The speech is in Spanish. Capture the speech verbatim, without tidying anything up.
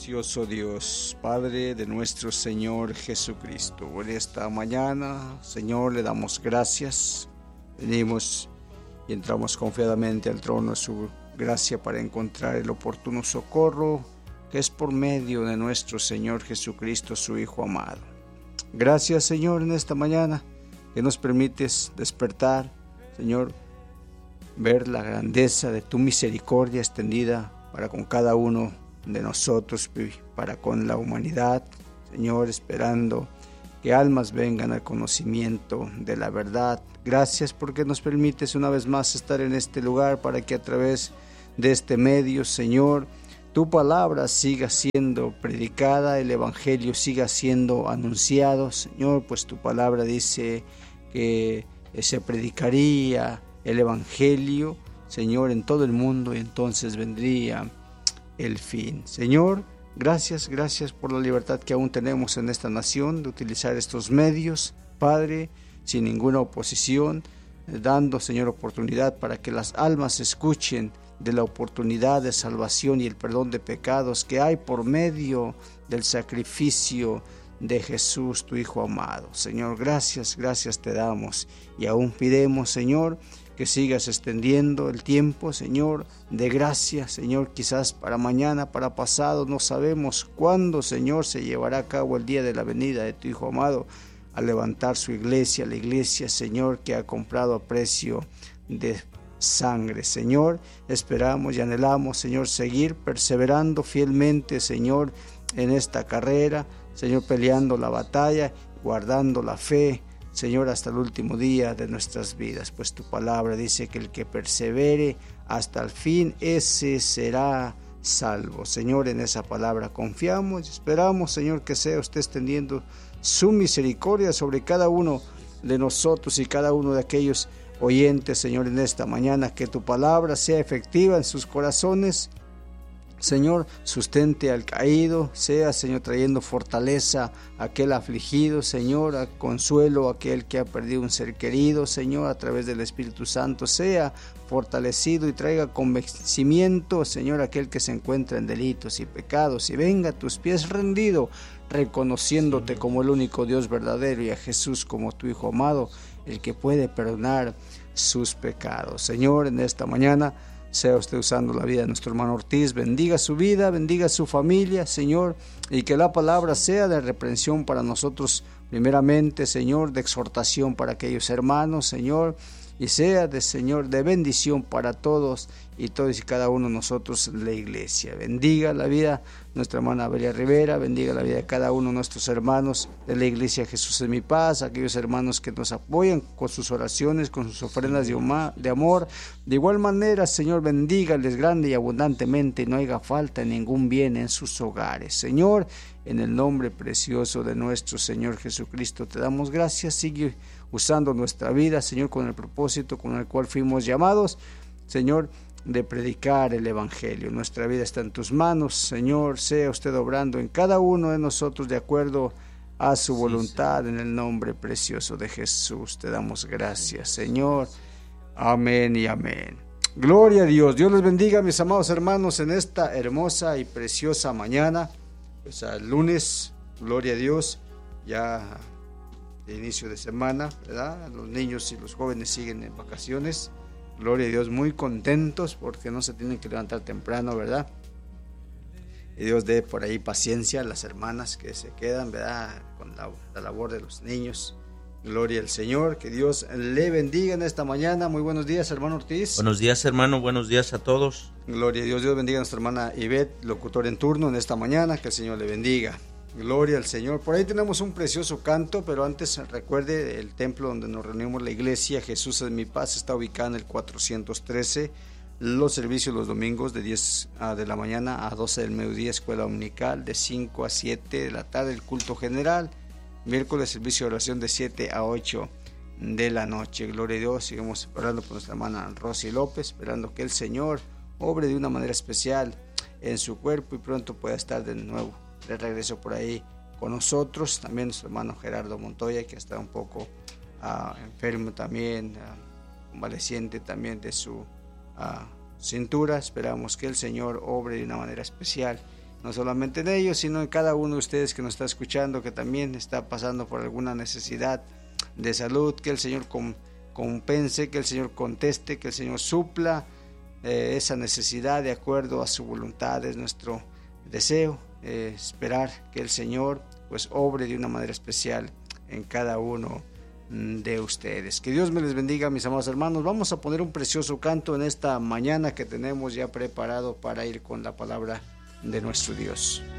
Precioso Dios, Padre de nuestro Señor Jesucristo, en esta mañana, Señor, le damos gracias. Venimos y entramos confiadamente al trono de su gracia para encontrar el oportuno socorro que es por medio de nuestro Señor Jesucristo, su Hijo amado. Gracias, Señor, en esta mañana que nos permites despertar, Señor, ver la grandeza de tu misericordia extendida para con cada uno de nosotros, para con la humanidad, Señor, esperando que almas vengan al conocimiento de la verdad. Gracias porque nos permites una vez más estar en este lugar para que a través de este medio, Señor, tu palabra siga siendo predicada, el evangelio siga siendo anunciado, Señor, pues tu palabra dice que se predicaría el evangelio, Señor, en todo el mundo, y entonces vendría el fin. Señor, gracias, gracias por la libertad que aún tenemos en esta nación de utilizar estos medios, Padre, sin ninguna oposición, dando, Señor, oportunidad para que las almas escuchen de la oportunidad de salvación y el perdón de pecados que hay por medio del sacrificio de Jesús, tu Hijo amado. Señor, gracias, gracias te damos y aún pidemos, Señor, que sigas extendiendo el tiempo, Señor, de gracia, Señor, quizás para mañana, para pasado, no sabemos cuándo, Señor, se llevará a cabo el día de la venida de tu Hijo amado, a levantar su iglesia, la iglesia, Señor, que ha comprado a precio de sangre. Señor, esperamos y anhelamos, Señor, seguir perseverando fielmente, Señor, en esta carrera, Señor, peleando la batalla, guardando la fe, Señor, hasta el último día de nuestras vidas, pues tu palabra dice que el que persevere hasta el fin, ese será salvo. Señor, en esa palabra confiamos y esperamos, Señor, que sea usted extendiendo su misericordia sobre cada uno de nosotros y cada uno de aquellos oyentes, Señor, en esta mañana, que tu palabra sea efectiva en sus corazones. Señor, sustente al caído, sea, Señor, trayendo fortaleza a aquel afligido, Señor, a consuelo a aquel que ha perdido un ser querido, Señor, a través del Espíritu Santo, sea fortalecido y traiga convencimiento, Señor, a aquel que se encuentra en delitos y pecados, y venga a tus pies rendido, reconociéndote como el único Dios verdadero y a Jesús como tu Hijo amado, el que puede perdonar sus pecados. Señor, en esta mañana, sea usted usando la vida de nuestro hermano Ortiz, bendiga su vida, bendiga su familia, Señor, y que la palabra sea de reprensión para nosotros, primeramente, Señor, de exhortación para aquellos hermanos, Señor, y sea de, Señor, de bendición para todos y todos y cada uno de nosotros, la iglesia. Bendiga la vida de nuestra hermana Belia Rivera, bendiga la vida de cada uno de nuestros hermanos de la iglesia Jesús es mi paz, aquellos hermanos que nos apoyan con sus oraciones, con sus ofrendas de amor. De igual manera, Señor, bendígales grande y abundantemente y no haya falta de ningún bien en sus hogares. Señor, en el nombre precioso de nuestro Señor Jesucristo te damos gracias. Sigue usando nuestra vida, Señor, con el propósito con el cual fuimos llamados, Señor, de predicar el evangelio. Nuestra vida está en tus manos, Señor, sea usted obrando en cada uno de nosotros de acuerdo a su voluntad, sí, en el nombre precioso de Jesús te damos gracias, Señor. Amén y amén. Gloria a Dios. Dios les bendiga, mis amados hermanos, en esta hermosa y preciosa mañana, pues al lunes, gloria a Dios, ya de inicio de semana, ¿verdad? Los niños y los jóvenes siguen en vacaciones, gloria a Dios, muy contentos porque no se tienen que levantar temprano, ¿verdad? Y Dios dé por ahí paciencia a las hermanas que se quedan, ¿verdad? Con la, la labor de los niños. Gloria al Señor, que Dios le bendiga en esta mañana. Muy buenos días, hermano Ortiz. Buenos días, hermano, buenos días a todos. Gloria a Dios, Dios bendiga a nuestra hermana Ivette, locutor en turno en esta mañana, que el Señor le bendiga. Gloria al Señor. Por ahí tenemos un precioso canto, pero antes recuerde el templo donde nos reunimos, la iglesia Jesús es mi paz, está ubicada en el cuatrocientos trece. Los servicios los domingos de diez de la mañana a doce del mediodía, escuela dominical, de cinco a siete de la tarde, el culto general. Miércoles, servicio de oración de siete a ocho de la noche. Gloria a Dios. Seguimos orando por nuestra hermana Rosy López, esperando que el Señor obre de una manera especial en su cuerpo y pronto pueda estar de nuevo de regreso por ahí con nosotros. También nuestro hermano Gerardo Montoya, que está un poco uh, enfermo también, uh, convaleciente también de su uh, cintura. Esperamos que el Señor obre de una manera especial. no solamente en ellos, sino en cada uno de ustedes que nos está escuchando, que también está pasando por alguna necesidad de salud. Que el Señor compense, que el Señor conteste, que el Señor supla eh, esa necesidad de acuerdo a su voluntad. Es nuestro deseo, eh, esperar que el Señor pues obre de una manera especial en cada uno de ustedes. Que Dios me les bendiga, mis amados hermanos. Vamos a poner un precioso canto en esta mañana que tenemos ya preparado para ir con la palabra de nuestro Dios.